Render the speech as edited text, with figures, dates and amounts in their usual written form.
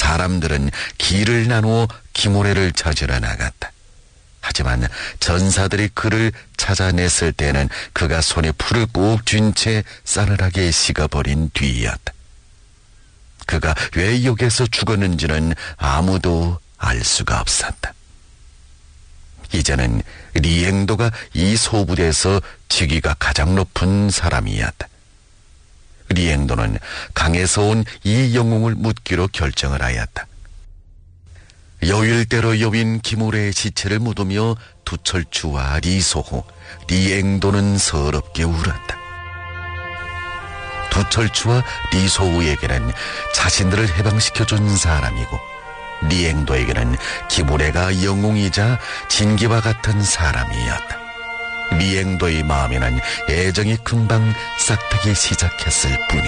사람들은 길을 나누어 기모레를 찾으러 나갔다. 하지만 전사들이 그를 찾아냈을 때는 그가 손에 풀을 꼭 쥔 채 싸늘하게 식어버린 뒤이었다. 그가 왜 여기서 죽었는지는 아무도 알 수가 없었다. 이제는 리앵도가 이 소부대에서 직위가 가장 높은 사람이었다. 리앵도는 강에서 온 이 영웅을 묻기로 결정을 하였다. 여일대로 여윈 기모레의 시체를 묻으며 두철추와 리소호, 리앵도는 서럽게 울었다. 두철추와 리소호에게는 자신들을 해방시켜준 사람이고, 리앵도에게는 기모레가 영웅이자 진기와 같은 사람이었다. 리앵도의 마음에는 애정이 금방 싹트기 시작했을 뿐이다.